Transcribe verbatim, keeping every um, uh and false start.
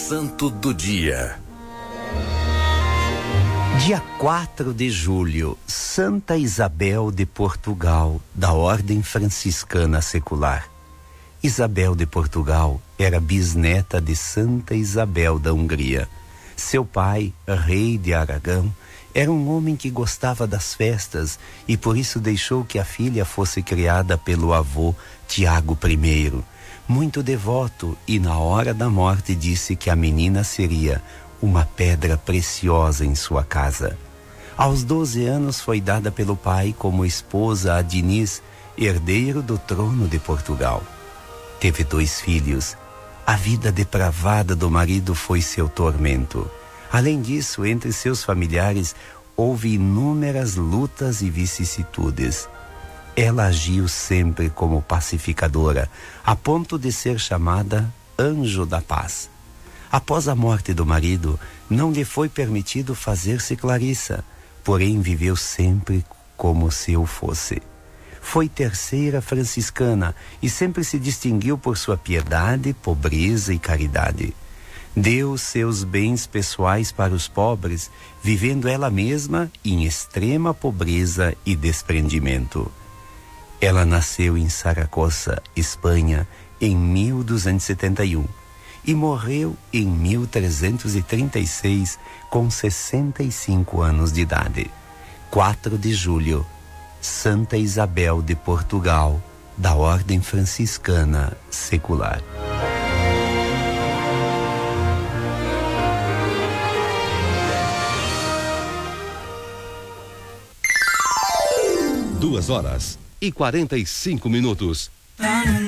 Santo do Dia. Dia quatro de julho, Santa Isabel de Portugal, da Ordem Franciscana Secular. Isabel de Portugal era bisneta de Santa Isabel da Hungria. Seu pai, rei de Aragão, era um homem que gostava das festas e por isso deixou que a filha fosse criada pelo avô Tiago I, muito devoto, e na hora da morte disse que a menina seria uma pedra preciosa em sua casa. Aos doze anos foi dada pelo pai como esposa a Diniz, herdeiro do trono de Portugal. Teve dois filhos. A vida depravada do marido foi seu tormento. Além disso, entre seus familiares houve inúmeras lutas e vicissitudes. Ela agiu sempre como pacificadora, a ponto de ser chamada Anjo da Paz. Após a morte do marido, não lhe foi permitido fazer-se clarissa, porém viveu sempre como se eu fosse. Foi terceira franciscana e sempre se distinguiu por sua piedade, pobreza e caridade. Deu seus bens pessoais para os pobres, vivendo ela mesma em extrema pobreza e desprendimento. Ela nasceu em Saragossa, Espanha, em mil duzentos e setenta e um e morreu em mil trezentos e trinta e seis com sessenta e cinco anos de idade. quatro de julho, Santa Isabel de Portugal, da Ordem Franciscana Secular. Duas horas e quarenta e cinco minutos.